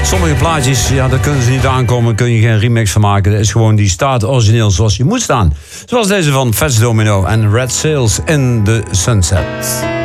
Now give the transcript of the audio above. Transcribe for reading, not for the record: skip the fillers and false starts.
Sommige plaatjes, ja, daar kunnen ze niet aankomen. Kun je geen remix van maken. Dat is gewoon, die staat origineel zoals die moet staan. Zoals deze van Fats Domino en Red Sails in the Sunset.